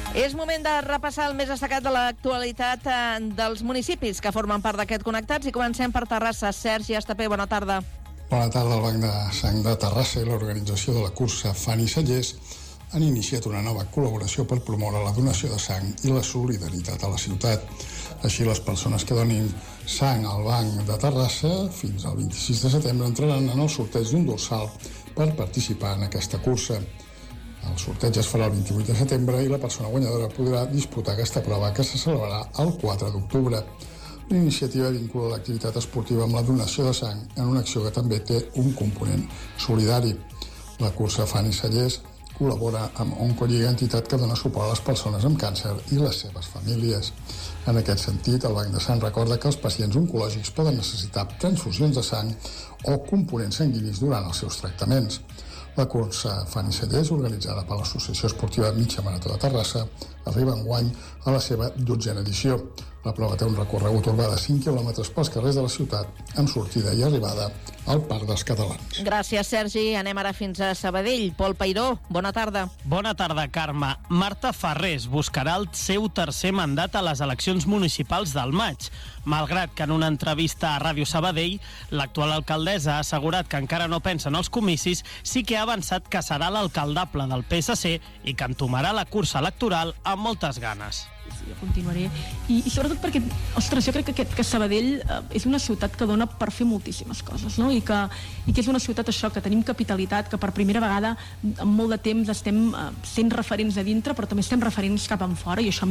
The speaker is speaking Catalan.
És moment de repassar el més destacat de l'actualitat dels municipis que formen part d'aquest Connectats i comencem per Terrassa. Sergi Estapé, bona tarda. Bona tarda. El Banc de Sang de Terrassa i l'organització de la cursa Fan i Cellers han iniciat una nova col·laboració per promoure la donació de sang i la solidaritat a la ciutat. Així, les persones que donin sang al Banc de Terrassa fins al 26 de setembre entraran en el sorteig d'un dorsal per participar en aquesta cursa. El sorteig es farà el 28 de setembre i la persona guanyadora podrà disputar aquesta prova que se celebrarà el 4 d'octubre. L'iniciativa vincula l'activitat esportiva amb la donació de sang en una acció que també té un component solidari. La cursa Fan i Cellers col·labora amb Oncolliga, entitat que dona suport a les persones amb càncer i les seves famílies. En aquest sentit, el Banc de Sang recorda que els pacients oncològics poden necessitar transfusions de sang o components sanguinis durant els seus tractaments. La cursa Fan i Cellers, organitzada per l'Associació Esportiva Mitja Marató de Terrassa, arriba enguany a la seva 12a edició. La prova té un recorregut urbà de 5 quilòmetres pels carrers de la ciutat, amb sortida i arribada al Parc dels Catalans. Gràcies, Sergi. Anem ara fins a Sabadell. Pol Peiró, bona tarda. Bona tarda, Carme. Marta Farrés buscarà el seu tercer mandat a les eleccions municipals del maig. Malgrat que en una entrevista a Ràdio Sabadell, l'actual alcaldessa ha assegurat que encara no pensa en els comicis, sí que ha avançat que serà l'alcaldable del PSC i que entomarà la cursa electoral amb moltes ganes. Sí, jo continuaré. I sobretot perquè, ostres, jo crec que Sabadell és una ciutat que dona per fer moltíssimes coses, no? I que és una ciutat, això, que tenim capitalitat, que per primera vegada en molt de temps estem sent referents a dintre, però també estem referents cap enfora, i això